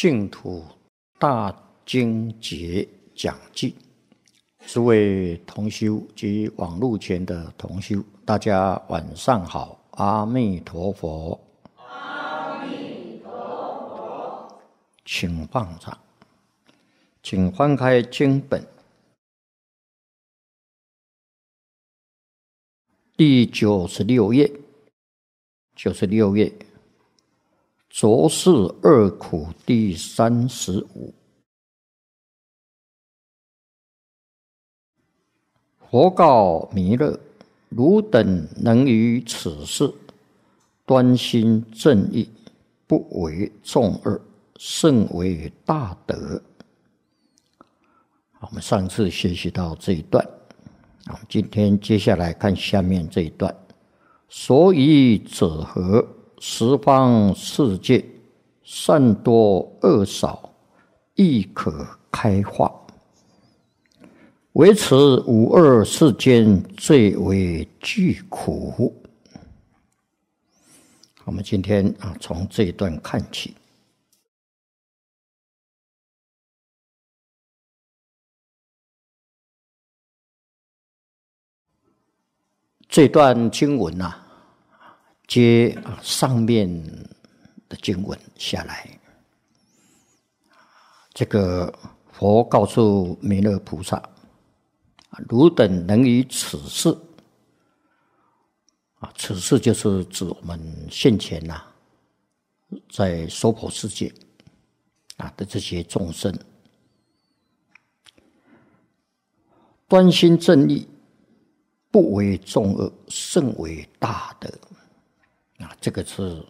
净土大经节讲记，诸位同修及网络前的同修，大家晚上好，阿弥陀佛。 阿弥陀佛。 请放掌，请翻开经本第96页，96页。浊世二苦第35。佛告弥勒：汝等能于此事端心正义，不为众恶，甚为大德。我们上次学习到这一段，今天接下来看下面这一段。所以者何？十方世界，善多恶少，亦可开化。唯此五恶世间，最为巨苦。我们今天从这一段看起。这段经文接上面的经文下来，这个佛告诉弥勒菩萨：汝等能于此事，此事就是指我们现前在娑婆世界的这些众生，端心正义，不为众恶，甚为大德。这个是